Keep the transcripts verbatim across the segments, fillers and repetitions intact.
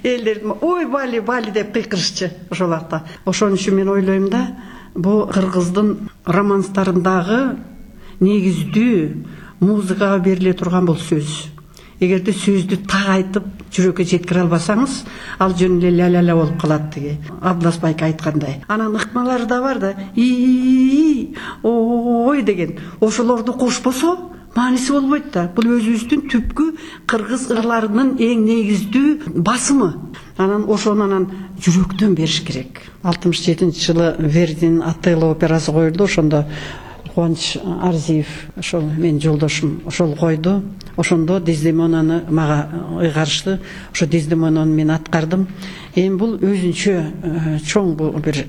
элдер ой Бали Бали деп кыйкырышчу ошол акта. Ошон үчүн мен ойлойм да, бул кыргыздын романстарындагы негиздүү музыкага бериле турган бул сөз. Эгерде сөздү так айтып жүрөккө жеткире албасаңыз, ал жөн эле ля-ля-ля болуп калат деги. Абдас байка айткандай. Анан ыкмалары да бар да, и ой деген. Ошолорду кошпосо мааниси болбойт да. Бул өзүбүздүн түпкү кыргыз ырларынын эң негиздүү басымы. Анан ошону анан жүрөктөн бериш керек. алтымыш жетинчи жылы Вердинин Отелло операсы коюлду. Ошондо Кубаныч Арзиев, ошол менин жолдошум, ошол койду. Ошондо Дездемонаны мага ыйгарышты. Ошо Дездемонаны мен аткардым. Эми бул өзүнчө чоң бир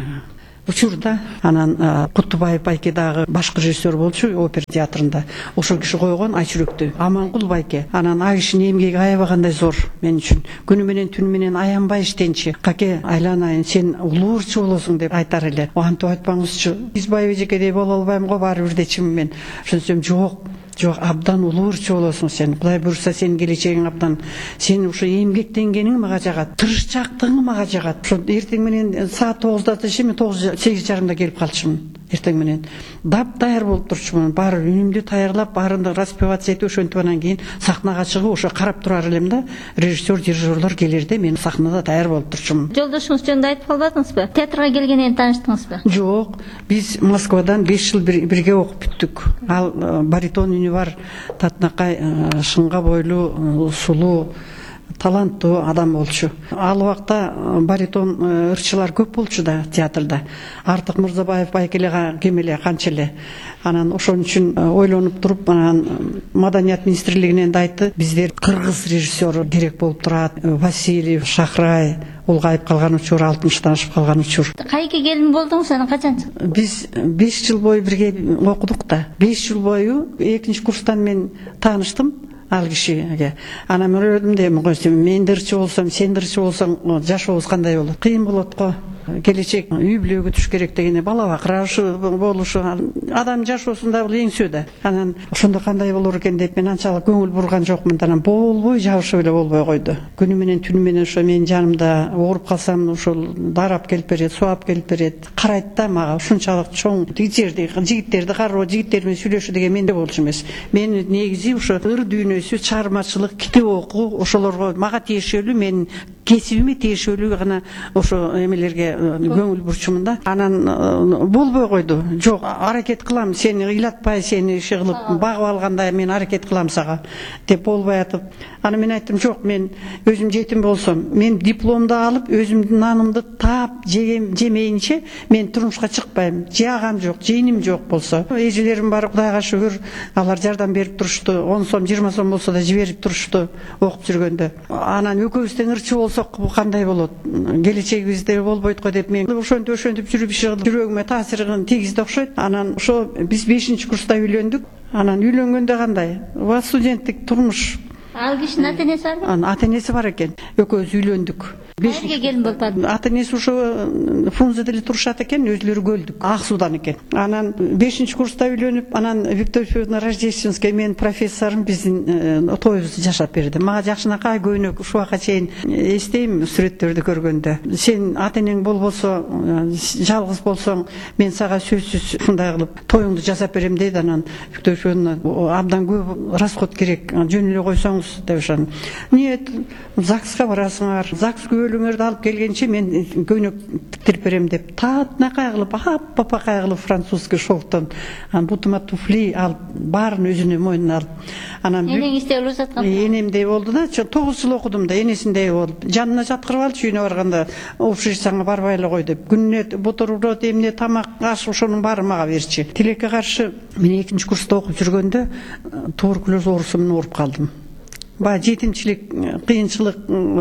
учур да. Анан Кутубаев байке дагы башкы режиссер болчу опера театрында. Ошол киши койгон Айчүрөктү. Амангул байке. Анан а кишинин эмгеги аябагандай зор мен үчүн. Күнү менен түнү менен аянбай иштенчи. Каке айланайын, сен улуу ырчы болосуң деп айтар эле. Антип айтпаңызчы. Избай эжекедей боло албайм го, баары бир дечимин мен. Ошентсем жок. Жок, абдан улуу ырчы болосуң сен. Кудай буйруса сенин келечегиң абдан. Сен ушу эмгектенгениң мага жагат. Тырышчаактыгың мага жагат. Ошо эртең менен саат тогузда тишим тогуз сегиз жарымда келип калчумун. Эртең менен дап даяр болуп турчумун. Баары үнүмдү таярлап, баарында распеваться этип, ошентип анан кийин сахнага чыгып, ошо карап турар элем да. Режиссер, дирижерлор келерде мен сахнада даяр болуп турчумун. Жолдошуңуз жөнүндө айтып калбадыңызбы? Театрга келгенден тааныштыңызбы? Жок, биз Москвадан беш жыл бирге окуп бүттүк. Ал баритон үнү бар, татынакай, шыңга бойлуу, сулуу, таланттуу адам болчу. Ал убакта баритон ырчылар көп болчу да театрда. Артык Мырзабаев байкеле кем эле, канча эле. Анан ошон үчүн ойлонуп туруп, анан Маданият министрлигинен да айтты, биздер кыргыз режиссеру керек болуп турат. Васильев, Шахрай улгайып калган учур, алтымыштан ашып калган учур. Кайки келин болдуңуз, анан качан чыктыңыз? Биз беш жыл бою бирге окудук да. беш жыл бою экинчи курстан мен тааныштым ал кишиге. Анан мен ойлодум дейм, мен дырчы болсом, сен дырчы болсоң, жашообуз кандай болот? Кыйын болот го. Келечек үй бүлөгө түш керек дегене, бала бакырабы болушу, адам жашоосунда бул эң сөө да. Анан ошондо кандай болор экен деп мен анчалык көңүл бурган жокмун. Анан болбой, жабышып эле болбой койду. Күнү менен түнү менен ошо менин жанымда ооруп калсам, ошол дарап келип берет, сууап келип берет. Карайт да мага, ушунчалык чоң жерди, жигиттерди кароо, жигиттер менен сүйлөшүү деген менде болчу эмес. Мен негизи ошо ыр дүйнөсү, чыгармачылык, китеп окуу, ошолорго мага тиешелүү, менин кесибиме тиешелүү гана ошо эмелерге көңүл бурчумун да. Анан болбой койду. Жок, аракет кылам, сени ыйлатпай, сени иши кылып багып алгандай мен аракет кылам сага деп болбой атып. Аны мен айттым, жок, мен өзүм жетим болсом, мен дипломду алып, өзүмдүн нанымды таап жемейинче мен турмушка чыкпайм. Жагам жок, жыйыным жок болсо. Эжелерим бар, Кудайга шүгүр, алар жардам берип турушту. он сом, жыйырма сом болсо да жиберип турушту окуп жүргөндө. Анан экөөбүз тең ырчы болсок кандай болот? Келечегибизде болбойт го деп мен ошентип ошентип жүрүп иши жүрөгүмө таасирин тийгизди окшойт. Анан ошо биз бешинчи курста үйлөндүк. Анан үйлөнгөндө кандай? Ва студенттик турмуш. Ал кишинин ата энеси барбы? Анын ата энеси бар экен. Экөөбүз үйлөндүк. Кайерге келин болуп барды? Ата энеси ошо Фрунзеде эле турушат экен, өзүлөрү көлдүк, Ак суудан экен. Анан бешинчи курста үйлөнүп, анан Виктория Федоровна Рождественская менин профессорум биздин тоюбузду жашап берди. Мага жакшынакай көйнөк ушуга чейин эстейм сүрөттөрдү көргөндө. Сен ата энең болбосо, жалгыз болсоң, мен сага сөзсүз ушундай кылып тоюңду жасап берем дейт. Анан Виктория Федоровна абдан көп расход керек, жөн эле койсоңуз деп ошон. Нет, ЗАГСка барасыңар, ЗАГС өлүңөрдү алып келгенче мен көйнөк тиктирип берем деп татынакай кылып, аппапакай кылып французский шовктон бутума туфли алып, баарын өзүнүн мойнуна алып. Анан энеңиздей болуп жаткан. Энемдей болду да, тогуз жыл окудум да, энесиндей болуп. Жанына жаткырып алчу, үйүнө барганда общежитияңа барбай эле кой деп. Күнүнө бутерброд, эмне, тамак, аш ошонун баарын мага берчи. Тилекке каршы мен экинчи курста окуп жүргөндө туберкулез оорусу менен ооруп калдым. Баягы жетимчилик, кыйынчылык,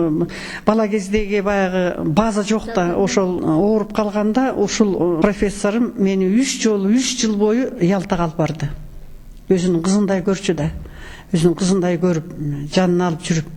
бала кездеги баягы база жок да, ошол ооруп калганда ушул профессорум мени үч жолу үч жыл бою Ялтага алып барды. Өзүнүн кызындай көрчү да, өзүнүн кызындай көрүп, жанына алып жүрүп.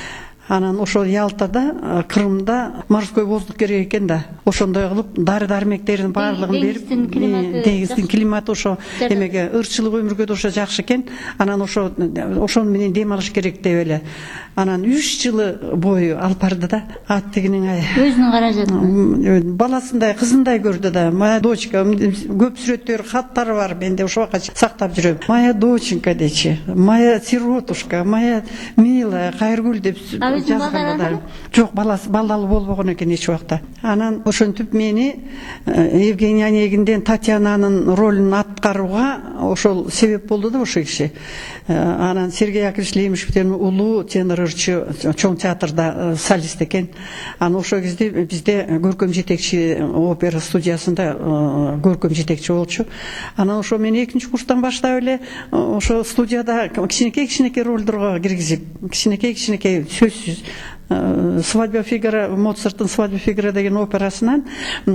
Анан ошол Ялтада, Крымда морской воздух керек экен да. Ошондой кылып дары дармектердин баардыгын берип, деңиздин климаты ошо эмеге ырчылык өмүргө да ошо жакшы экен. Анан ошо ошону менен дем алыш керек деп эле. Анан үч жылы бою алып барды да. Аттигинин ай. Өзүнүн каражатына. Баласындай, кызындай көрдү да. Моя дочка, көп сүрөттөр, хаттары бар. Мен де ошого сактап жүрөм. Моя доченька дечи, моя сиротушка, моя милая, кайыргүл деп жазган да. Жок, баласы балдалы болбогон экен эч убакта. Анан ошентип мени Евгения Онегинден Татьянанын ролун аткарууга ошол себеп болду да ошо киши. Анан Сергей Яковлевич Лемешевден улуу тенор ырчы чоң театрда солист экен. Анан ошол кезде бизде көркөм жетекчи опера студиясында көркөм жетекчи болчу. Анан ошо мен экинчи курстан баштап эле ошо студияда кичинекей кичинекей ролдорго киргизип, кичинекей кичинекей сөзсүз Свадьба Фигара, Моцарттын Свадьба Фигара деген операсынан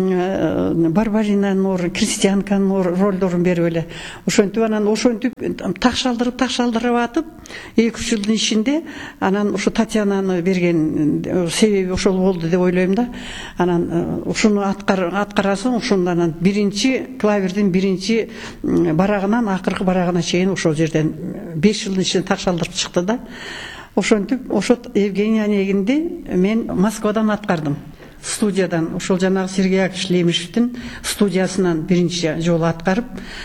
Барбаринанын орун, Крестьянканын ролдорун берип эле. Ошентип анан ошентип такшалдырып такшалдырып атып, эки үч жылдын ичинде анан ошо Татьянаны берген себеби ошол болду деп ойлойм да. Анан ушуну аткарасың, ошондон анан биринчи клавердин биринчи барагынан акыркы барагына чейин ошол жерден беш жылдын ичинде такшалдырып чыкты да. Ошентип ошо Евгения Онегинди мен Москвадан аткардым. Студиядан, ошол жанагы Сергей Яковлевич Лемешевдин студиясынан биринчи жолу аткарып,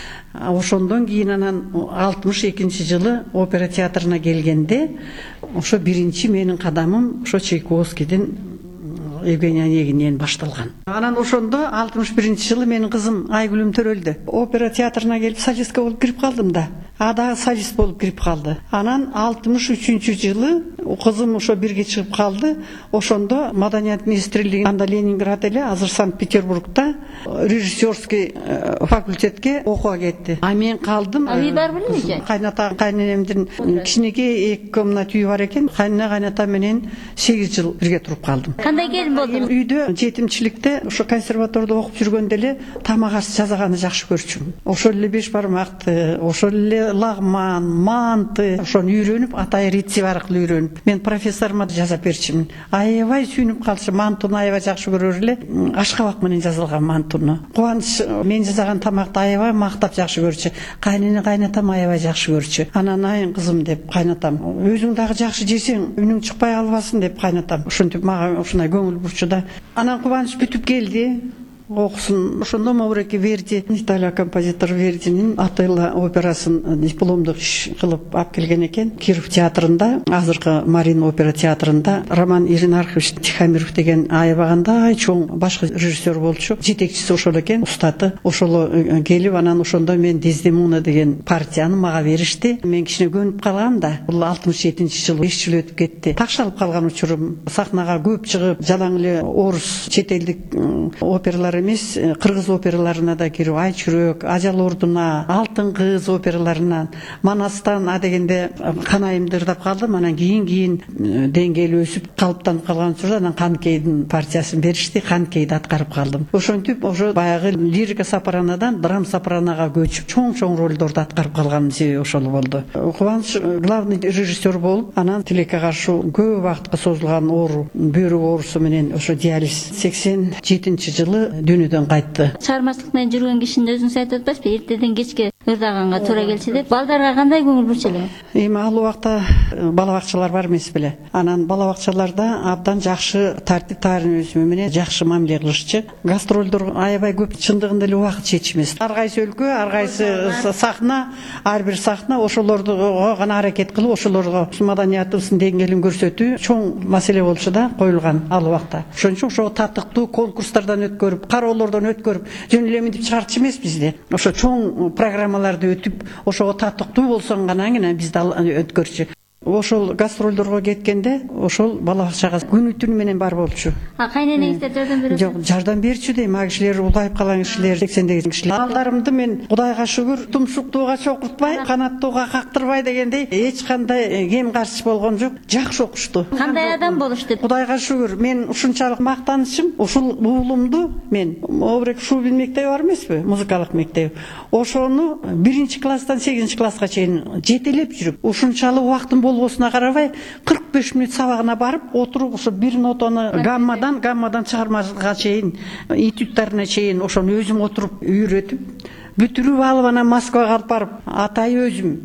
ошондон кийин анан алтымыш экинчи жылы опера театрына келгенде, ошо биринчи менин кадамым ошо Чайковскийдин Евгения Онегинен башталган. Анан ошондо алтымыш биринчи жылы менин кызым Айгүлүм Төрөлдү. Опера театрына келип солистка болуп кирип калдым да. А да солист болуп кирип калды. Анан алтымыш үчүнчү жылы кызым ошо бирге чыгып калды. Ошондо Маданият министрлиги анда Ленинград эле, азыр Санкт-Петербургда режиссерский факультетке окууга кетти. А мен калдым. А үй бар белеби? Кайната кайненемдин кичинекей эки комнат үйү бар экен. Кайнына кайната менен сегиз жыл бирге туруп калдым. Кандай келин болдуңуз? Үйдө жетимчиликте ошо консерватордо окуп жүргөндө эле тамак аш жасаганды жакшы көрчүмүн. Ошол эле беш бармакты, ошол эле лагман, манты, ошону үйрөнүп, атай рецепт аркылуу үйрөнүп, мен профессорума жасап берчимин. Аябай сүйүнүп калчу, мантуну аябай жакшы көрөр эле, ашкабак менен жазылган мантуну. Кубаныч мен жасаган тамакты аябай мактап жакшы көрчү. Кайнене кайнатам аябай жакшы көрчү. Анан айын кызым деп кайнатам. Өзүң дагы жакшы жесең, үнүң чыкпай калбасын деп кайнатам. Ошентип мага ушундай көңүл бурчу да. Анан Кубаныч бүтүп келди. Окусун. Ошондо Мауреки Верди, Италия композитор Вердинин Отелло операсын дипломдук иш кылып алып келген экен. Киров театрында, азыркы Марин опера театрында Роман Иринархович Тихомиров деген аябагандай чоң башкы режиссер болчу. Жетекчиси ошол экен, устаты. Ошол келип, анан ошондо мен Дездемона деген партияны мага беришти. Мен кичине көнүп калгам да. Бул алтымыш жетинчи жыл, беш жыл өтүп кетти. Такшалып калган учурум. Сахнага көп чыгып, жалаң эле орус, чет элдик опералар эмес, кыргыз операларына да кирип, Ай чүрөк, Ажал ордуна, Алтын кыз операларынан, Манастан а дегенде канайымды ырдап калдым. Анан кийин-кийин деңгээли өсүп, калыптанып калган учурда анан Канкейдин партиясын беришти, Канкейди аткарып калдым. Ошентип, ошо баягы лирика сопранодан драм сопранога көчүп, чоң-чоң ролдорду аткарып калганым себеби ошол болду. Кубаныч главный режиссер болуп, анан тилекке каршы көп убакытка созулган оору, бөйрөк оорусу менен ошо диализ сексен жетинчи жылы дүйнөдөн кайтты. Чыгармачылык менен жүргөн кишинин өзүң айтып атпайсызбы? Эртеден кечке ырдаганга туура келчү деп. Балдарга кандай көңүл бурчу эле? Эми ал убакта бала бакчалар бар эмес беле. Анан бала бакчаларда абдан жакшы тартип таарынбесү менен жакшы мамиле кылышчы. Гастролдор аябай көп, чындыгында эле убакыт чечмес. Ар кайсы өлкө, ар кайсы сахна, ар бир сахна ошолорду гана аракет кылып, ошолорго маданиятыбыздын деңгээлин көрсөтүү чоң маселе болчу да, коюлган ал убакта. Ошон үчүн ошо таттыктуу конкурстардан өткөрүп, кароолордон өткөрүп, жөн эле мынтип чыгартчу эмес бизди. Ошо чоң программаларды өтүп, ошого таттыктуу болсоң гана гана бизди өткөрчү. Ошол гастролдорго кеткенде, ошол бала бакчага күнү түнү менен бар болчу. А кайненеңиздер жардам берет? Жок, жардам берчү дейм. А кишилер улайып калган кишилер, сексендеги кишилер. Балдарымды мен Кудайга шүгүр, тумшуктууга чокуртпай, канаттууга кактырбай дегендей эч кандай кем каршы болгон жок. Жакшы окушту. Кандай адам болушту? Кудайга шүгүр, мен ушунчалык мактанычым, ушул уулумду мен Обрек Шубин мектеби бар эмеспи, музыкалык мектеп. Ошону биринчи класстан сегизинчи класска чейин жетелеп жүрүп, ушунчалык убактым болбосуна карабай кырк беш мүнөт сабагына барып отуруп, ошо бир нотаны гаммадан гаммадан чыгармага чейин, этюдтарына чейин ошону өзүм отуруп үйрөтүп, бүтүрүп алып анан Москвага алып барып, атай өзүм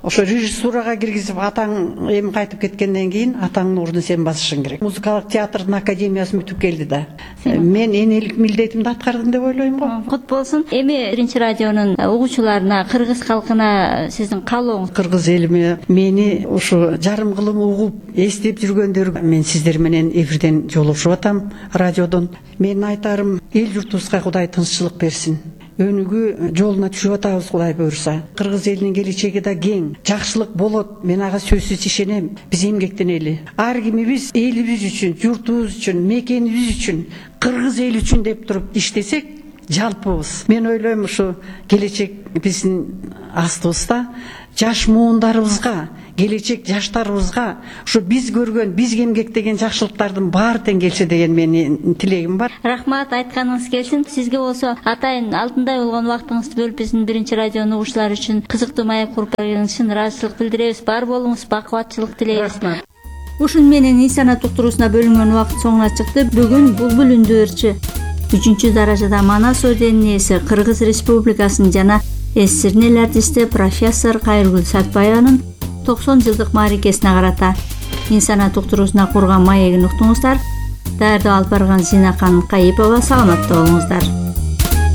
ошо режиссурага киргизип атаң эми кайтып кеткенден кийин атаңдын ордун сен басышың керек. Музыкалык театрдын академиясын бүтүп келди да. Мен энелик милдетимди аткардым деп ойлойм го. Кут болсун. Эми биринчи радионун угуучуларына, кыргыз калкына сиздин каалооңуз? Кыргыз элиме мени ушу жарым кылым угуп эстеп жүргөндөр, мен сиздер менен эфирден жолугушуп атам, радиодон. Менин айтарым, эл журтубузга Кудай тынччылык берсин. Өнүгүү жолуна түшүп атабыз, Кудай буйрса. Кыргыз элинин келечеги да кең, жакшылык болот. Мен ага сөзсүз ишенем. Биз эмгектенели. Ар кимибиз элибиз үчүн, журтубуз үчүн, мекенибиз үчүн, кыргыз эл үчүн деп туруп иштесек, жалпыбыз. Мен ойлойм, ушу келечек биздин астыбызда жаш муундарыбызга, келечек жаштарыбызга ушу биз көргөн, биз эмгектеген жакшылыктардын баары тең келсе деген менин тилегим бар. Рахмат, айтканыңыз келсин. Сизге болсо атайын алтындай болгон убактыңызды бөлүп биздин биринчи радионун угуучулары үчүн кызыктуу маек куруп бергениңиз үчүн ыраазычылык билдиребиз. Бар болуңуз, бакубатчылык тилейбиз. Рахмат. Ушун менен ин санат уктуруусуна бөлүнгөн убакыт соңуна чыкты. Бүгүн Булбул үндү ырчы үчүнчү даражада Манас орденинин ээси, Кыргыз Республикасынын жана СССРдин эл артисти профессор Кайыргүл Сатпаеванын токсон жылдык мааракесине карата ин санат уктуруусуна курган маегин уктуңуздар. Даярдап алып барган Зинакан Кайыпова. Саламатта болуңуздар.